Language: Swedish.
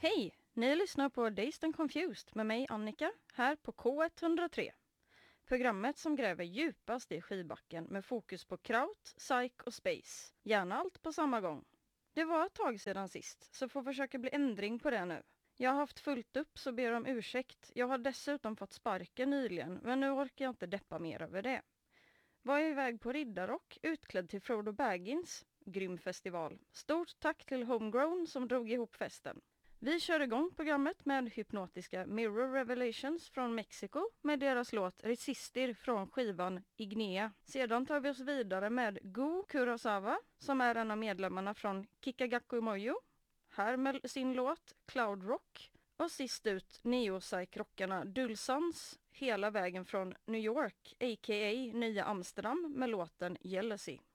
Hej! Ni lyssnar på Dazed and Confused med mig Annika här på K103. Programmet som gräver djupast i skivbacken med fokus på kraut, psych och space. Gärna allt på samma gång. Det var ett tag sedan sist så får försöka bli ändring på det nu. Jag har haft fullt upp så ber om ursäkt. Jag har dessutom fått sparken nyligen men nu orkar jag inte deppa mer över det. Var jag iväg på riddarrock utklädd till Frodo Baggins. Grym festival. Stort tack till Homegrown som drog ihop festen. Vi kör igång programmet med hypnotiska Mirror Revelations från Mexiko med deras låt Resistir från skivan Ignea. Sedan tar vi oss vidare med Go Kurosawa som är en av medlemmarna från Kikagaku Moyo. Här med sin låt Cloud Rock. Och sist ut neo-psych-rockarna Dulsans hela vägen från New York, a.k.a. Nya Amsterdam med låten Jealousy.